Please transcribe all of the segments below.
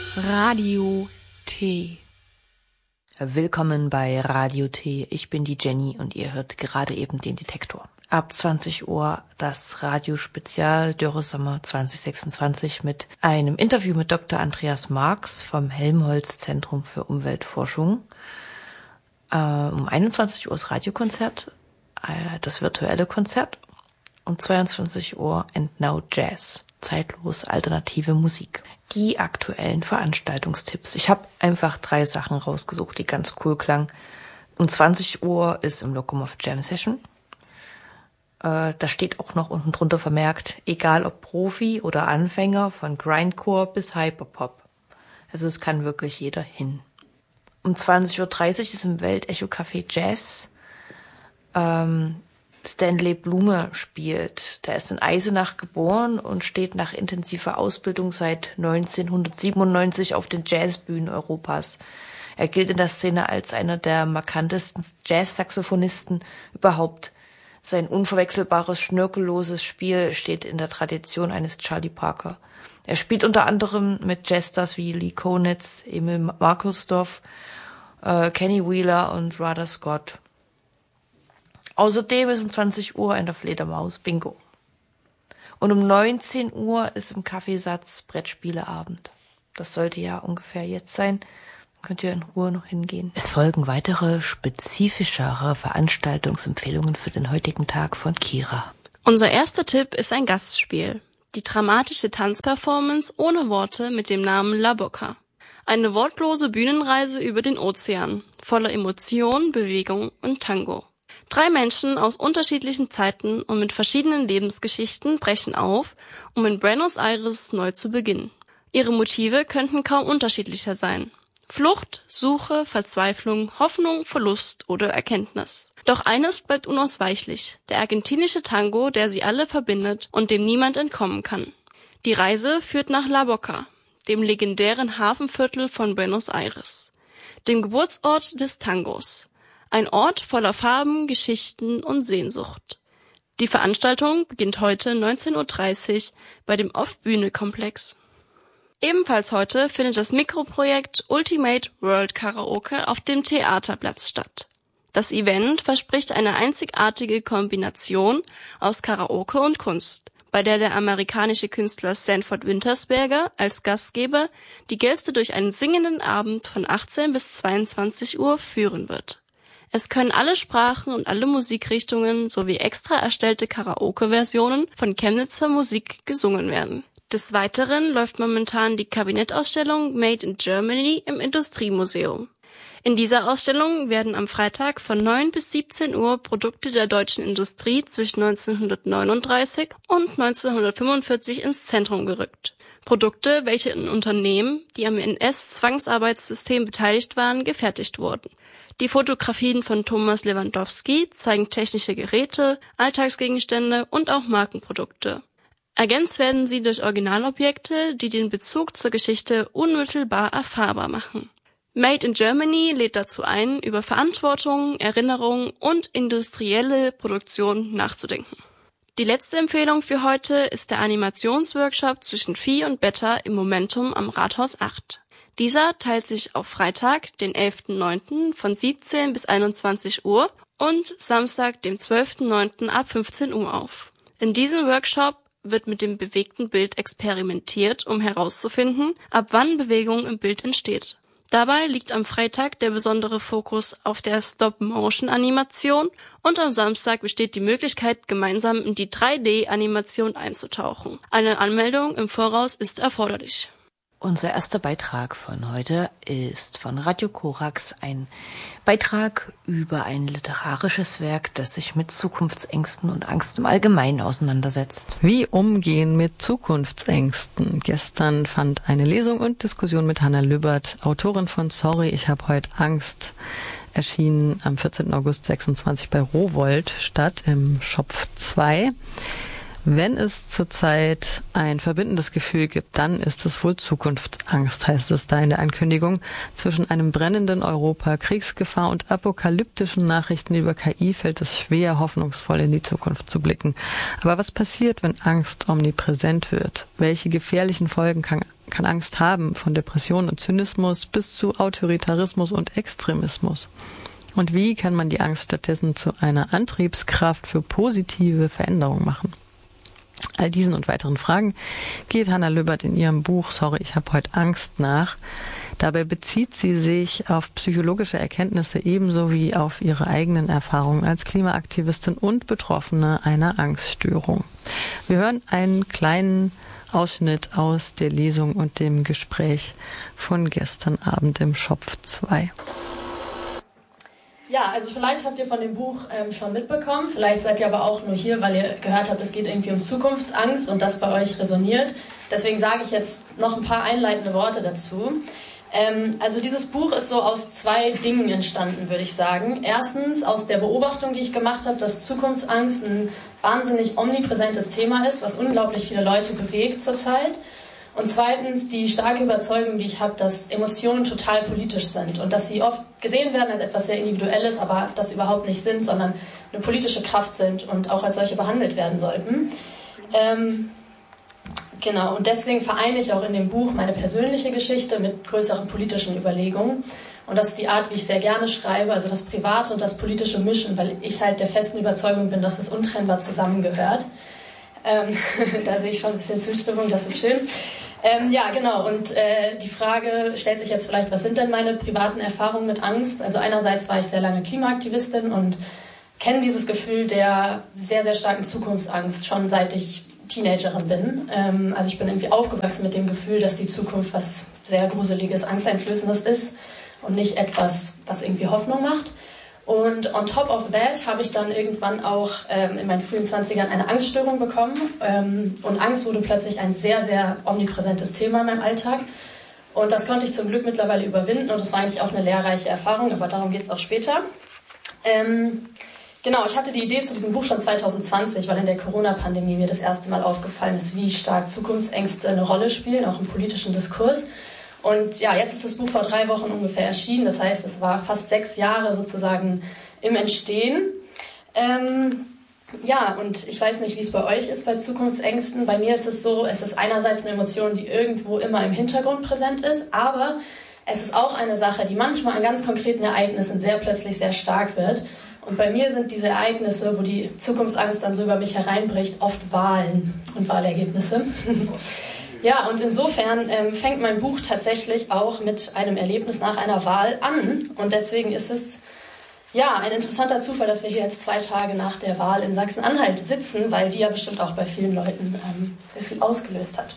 Radio T. Willkommen bei Radio T. Ich bin die Jenny und ihr hört gerade eben den Detektor. Ab 20 Uhr das Radiospezial Dürresommer 2026 mit einem Interview mit Dr. Andreas Marx vom Helmholtz-Zentrum für Umweltforschung. Um 21 Uhr das Radiokonzert, das virtuelle Konzert. Um 22 Uhr And Now Jazz, zeitlos alternative Musik. Die aktuellen Veranstaltungstipps. Ich habe einfach 3 Sachen rausgesucht, die ganz cool klangen. Um 20 Uhr ist im Lokomov Jam Session. Da steht auch noch unten drunter vermerkt, egal ob Profi oder Anfänger, von Grindcore bis Hyperpop. Also es kann wirklich jeder hin. Um 20.30 Uhr ist im Weltecho Café Jazz. Stanley Blume spielt. Der ist in Eisenach geboren und steht nach intensiver Ausbildung seit 1997 auf den Jazzbühnen Europas. Er gilt in der Szene als einer der markantesten Jazz-Saxophonisten überhaupt. Sein unverwechselbares, schnörkelloses Spiel steht in der Tradition eines Charlie Parker. Er spielt unter anderem mit Jazzstars wie Lee Konitz, Emil Markusdorf, Kenny Wheeler und Rada Scott. Außerdem ist um 20 Uhr in der Fledermaus Bingo. Und um 19 Uhr ist im Kaffeesatz Brettspieleabend. Das sollte ja ungefähr jetzt sein. Dann könnt ihr in Ruhe noch hingehen. Es folgen weitere spezifischere Veranstaltungsempfehlungen für den heutigen Tag von Kira. Unser erster Tipp ist ein Gastspiel. Die dramatische Tanzperformance ohne Worte mit dem Namen La Boca. Eine wortlose Bühnenreise über den Ozean, voller Emotion, Bewegung und Tango. 3 Menschen aus unterschiedlichen Zeiten und mit verschiedenen Lebensgeschichten brechen auf, um in Buenos Aires neu zu beginnen. Ihre Motive könnten kaum unterschiedlicher sein. Flucht, Suche, Verzweiflung, Hoffnung, Verlust oder Erkenntnis. Doch eines bleibt unausweichlich, der argentinische Tango, der sie alle verbindet und dem niemand entkommen kann. Die Reise führt nach La Boca, dem legendären Hafenviertel von Buenos Aires, dem Geburtsort des Tangos. Ein Ort voller Farben, Geschichten und Sehnsucht. Die Veranstaltung beginnt heute 19.30 Uhr bei dem Off-Bühne-Komplex. Ebenfalls heute findet das Mikroprojekt Ultimate World Karaoke auf dem Theaterplatz statt. Das Event verspricht eine einzigartige Kombination aus Karaoke und Kunst, bei der amerikanische Künstler Sanford Wintersberger als Gastgeber die Gäste durch einen singenden Abend von 18 bis 22 Uhr führen wird. Es können alle Sprachen und alle Musikrichtungen sowie extra erstellte Karaoke-Versionen von Chemnitzer Musik gesungen werden. Des Weiteren läuft momentan die Kabinettausstellung Made in Germany im Industriemuseum. In dieser Ausstellung werden am Freitag von 9 bis 17 Uhr Produkte der deutschen Industrie zwischen 1939 und 1945 ins Zentrum gerückt. Produkte, welche in Unternehmen, die am NS-Zwangsarbeitssystem beteiligt waren, gefertigt wurden. Die Fotografien von Thomas Lewandowski zeigen technische Geräte, Alltagsgegenstände und auch Markenprodukte. Ergänzt werden sie durch Originalobjekte, die den Bezug zur Geschichte unmittelbar erfahrbar machen. Made in Germany lädt dazu ein, über Verantwortung, Erinnerung und industrielle Produktion nachzudenken. Die letzte Empfehlung für heute ist der Animationsworkshop zwischen Phi und Beta im Momentum am Rathaus 8. Dieser teilt sich auf Freitag, den 11.09. von 17 bis 21 Uhr und Samstag, dem 12.09. ab 15 Uhr auf. In diesem Workshop wird mit dem bewegten Bild experimentiert, um herauszufinden, ab wann Bewegung im Bild entsteht. Dabei liegt am Freitag der besondere Fokus auf der Stop-Motion-Animation und am Samstag besteht die Möglichkeit, gemeinsam in die 3D-Animation einzutauchen. Eine Anmeldung im Voraus ist erforderlich. Unser erster Beitrag von heute ist von Radio Korax, ein Beitrag über ein literarisches Werk, das sich mit Zukunftsängsten und Angst im Allgemeinen auseinandersetzt. Wie umgehen mit Zukunftsängsten? Gestern fand eine Lesung und Diskussion mit Hanna Lübbert, Autorin von Sorry, ich habe heute Angst, erschienen am 14. August 26 bei Rowohlt statt im Schopf 2. Wenn es zurzeit ein verbindendes Gefühl gibt, dann ist es wohl Zukunftsangst, heißt es da in der Ankündigung. Zwischen einem brennenden Europa, Kriegsgefahr und apokalyptischen Nachrichten über KI fällt es schwer, hoffnungsvoll in die Zukunft zu blicken. Aber was passiert, wenn Angst omnipräsent wird? Welche gefährlichen Folgen kann Angst haben, von Depression und Zynismus bis zu Autoritarismus und Extremismus? Und wie kann man die Angst stattdessen zu einer Antriebskraft für positive Veränderung machen? All diesen und weiteren Fragen geht Hanna Lübbert in ihrem Buch Sorry, ich habe heute Angst nach. Dabei bezieht sie sich auf psychologische Erkenntnisse ebenso wie auf ihre eigenen Erfahrungen als Klimaaktivistin und Betroffene einer Angststörung. Wir hören einen kleinen Ausschnitt aus der Lesung und dem Gespräch von gestern Abend im Schopf 2. Ja, also vielleicht habt ihr von dem Buch schon mitbekommen, vielleicht seid ihr aber auch nur hier, weil ihr gehört habt, es geht irgendwie um Zukunftsangst und das bei euch resoniert. Deswegen sage ich jetzt noch ein paar einleitende Worte dazu. Also dieses Buch ist so aus 2 Dingen entstanden, würde ich sagen. Erstens aus der Beobachtung, die ich gemacht habe, dass Zukunftsangst ein wahnsinnig omnipräsentes Thema ist, was unglaublich viele Leute bewegt zurzeit. Und zweitens die starke Überzeugung, die ich habe, dass Emotionen total politisch sind und dass sie oft gesehen werden als etwas sehr Individuelles, aber das überhaupt nicht sind, sondern eine politische Kraft sind und auch als solche behandelt werden sollten. Genau, und deswegen vereine ich auch in dem Buch meine persönliche Geschichte mit größeren politischen Überlegungen. Und das ist die Art, wie ich sehr gerne schreibe, also das Private und das Politische mischen, weil ich halt der festen Überzeugung bin, dass es untrennbar zusammengehört. Da sehe ich schon ein bisschen Zustimmung, das ist schön. Ja, genau. Und die Frage stellt sich jetzt vielleicht, was sind denn meine privaten Erfahrungen mit Angst? Also einerseits war ich sehr lange Klimaaktivistin und kenne dieses Gefühl der sehr, sehr starken Zukunftsangst schon seit ich Teenagerin bin. Also ich bin irgendwie aufgewachsen mit dem Gefühl, dass die Zukunft was sehr Gruseliges, Angsteinflößendes ist und nicht etwas, was irgendwie Hoffnung macht. Und on top of that habe ich dann irgendwann auch in meinen frühen 20ern eine Angststörung bekommen. Und Angst wurde plötzlich ein sehr, sehr omnipräsentes Thema in meinem Alltag. Und das konnte ich zum Glück mittlerweile überwinden. Und das war eigentlich auch eine lehrreiche Erfahrung, aber darum geht es auch später. Genau, ich hatte die Idee zu diesem Buch schon 2020, weil in der Corona-Pandemie mir das erste Mal aufgefallen ist, wie stark Zukunftsängste eine Rolle spielen, auch im politischen Diskurs. Und ja, jetzt ist das Buch vor 3 Wochen ungefähr erschienen. Das heißt, es war fast 6 Jahre sozusagen im Entstehen. Ja, und ich weiß nicht, wie es bei euch ist bei Zukunftsängsten. Bei mir ist es so, es ist einerseits eine Emotion, die irgendwo immer im Hintergrund präsent ist, aber es ist auch eine Sache, die manchmal an ganz konkreten Ereignissen sehr plötzlich sehr stark wird. Und bei mir sind diese Ereignisse, wo die Zukunftsangst dann so über mich hereinbricht, oft Wahlen und Wahlergebnisse. Ja, und insofern fängt mein Buch tatsächlich auch mit einem Erlebnis nach einer Wahl an. Und deswegen ist es ja ein interessanter Zufall, dass wir hier jetzt 2 Tage nach der Wahl in Sachsen-Anhalt sitzen, weil die ja bestimmt auch bei vielen Leuten sehr viel ausgelöst hat.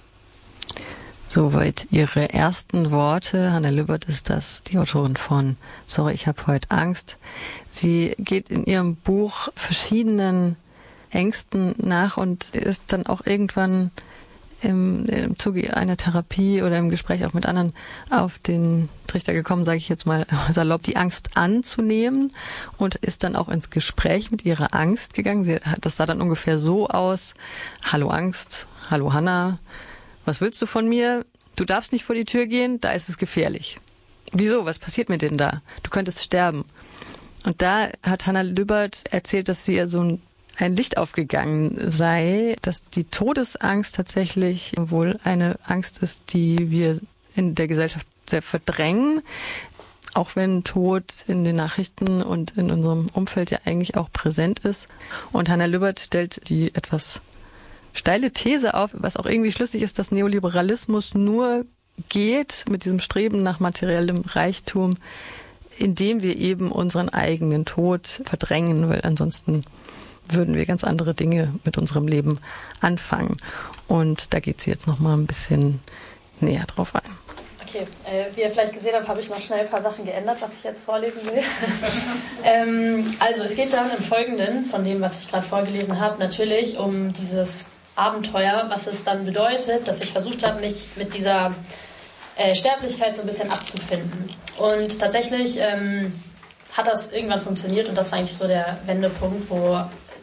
Soweit ihre ersten Worte. Hanna Lübbert ist das, die Autorin von Sorry, ich habe heute Angst. Sie geht in ihrem Buch verschiedenen Ängsten nach und ist dann auch irgendwann im Zuge einer Therapie oder im Gespräch auch mit anderen auf den Trichter gekommen, sage ich jetzt mal salopp, die Angst anzunehmen und ist dann auch ins Gespräch mit ihrer Angst gegangen. Das sah dann ungefähr so aus: Hallo Angst, hallo Hanna, was willst du von mir? Du darfst nicht vor die Tür gehen, da ist es gefährlich. Wieso? Was passiert mir denn da? Du könntest sterben. Und da hat Hanna Lübbert erzählt, dass sie so ein Licht aufgegangen sei, dass die Todesangst tatsächlich wohl eine Angst ist, die wir in der Gesellschaft sehr verdrängen, auch wenn Tod in den Nachrichten und in unserem Umfeld ja eigentlich auch präsent ist. Und Hanna Lübbert stellt die etwas steile These auf, was auch irgendwie schlüssig ist, dass Neoliberalismus nur geht mit diesem Streben nach materiellem Reichtum, indem wir eben unseren eigenen Tod verdrängen, weil ansonsten würden wir ganz andere Dinge mit unserem Leben anfangen. Und da geht sie jetzt noch mal ein bisschen näher drauf ein. Okay, wie ihr vielleicht gesehen habt, habe ich noch schnell ein paar Sachen geändert, was ich jetzt vorlesen will. Also es geht dann im Folgenden, von dem, was ich gerade vorgelesen habe, natürlich um dieses Abenteuer, was es dann bedeutet, dass ich versucht habe, mich mit dieser Sterblichkeit so ein bisschen abzufinden. Und tatsächlich hat das irgendwann funktioniert und das war eigentlich so der Wendepunkt, wo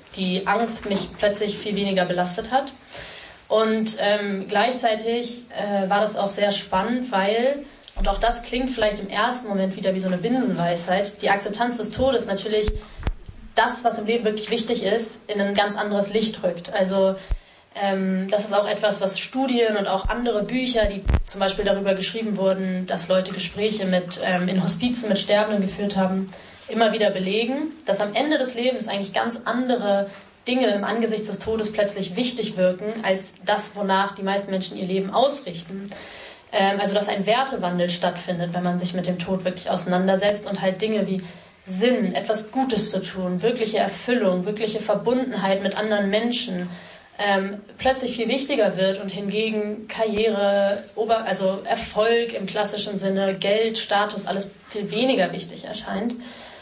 die Angst mich plötzlich viel weniger belastet hat. Und gleichzeitig war das auch sehr spannend, weil, und auch das klingt vielleicht im ersten Moment wieder wie so eine Binsenweisheit, die Akzeptanz des Todes natürlich das, was im Leben wirklich wichtig ist, in ein ganz anderes Licht rückt. Also das ist auch etwas, was Studien und auch andere Bücher, die zum Beispiel darüber geschrieben wurden, dass Leute Gespräche in Hospizen mit Sterbenden geführt haben, immer wieder belegen, dass am Ende des Lebens eigentlich ganz andere Dinge im Angesicht des Todes plötzlich wichtig wirken, als das, wonach die meisten Menschen ihr Leben ausrichten. Also dass ein Wertewandel stattfindet, wenn man sich mit dem Tod wirklich auseinandersetzt und halt Dinge wie Sinn, etwas Gutes zu tun, wirkliche Erfüllung, wirkliche Verbundenheit mit anderen Menschen, plötzlich viel wichtiger wird und hingegen Karriere, also Erfolg im klassischen Sinne, Geld, Status, alles viel weniger wichtig erscheint.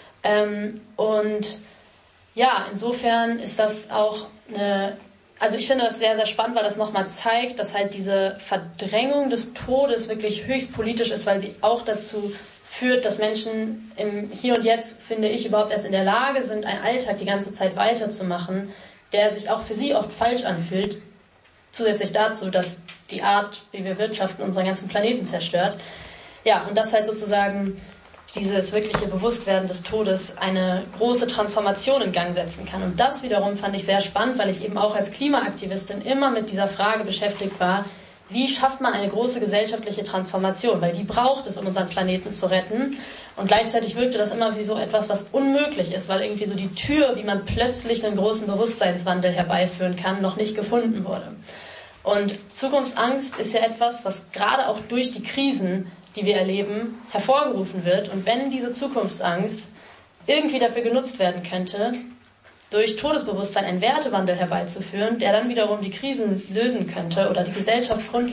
Und ja, insofern ist das auch also ich finde das sehr, sehr spannend, weil das nochmal zeigt, dass halt diese Verdrängung des Todes wirklich höchst politisch ist, weil sie auch dazu führt, dass Menschen im Hier und Jetzt, finde ich, überhaupt erst in der Lage sind, einen Alltag die ganze Zeit weiterzumachen, der sich auch für sie oft falsch anfühlt, zusätzlich dazu, dass die Art, wie wir wirtschaften, unseren ganzen Planeten zerstört. Ja, und das halt sozusagen dieses wirkliche Bewusstwerden des Todes eine große Transformation in Gang setzen kann. Und das wiederum fand ich sehr spannend, weil ich eben auch als Klimaaktivistin immer mit dieser Frage beschäftigt war, wie schafft man eine große gesellschaftliche Transformation? Weil die braucht es, um unseren Planeten zu retten. Und gleichzeitig wirkte das immer wie so etwas, was unmöglich ist, weil irgendwie so die Tür, wie man plötzlich einen großen Bewusstseinswandel herbeiführen kann, noch nicht gefunden wurde. Und Zukunftsangst ist ja etwas, was gerade auch durch die Krisen, die wir erleben, hervorgerufen wird. Und wenn diese Zukunftsangst irgendwie dafür genutzt werden könnte, durch Todesbewusstsein einen Wertewandel herbeizuführen, der dann wiederum die Krisen lösen könnte oder die Gesellschaft grundlegend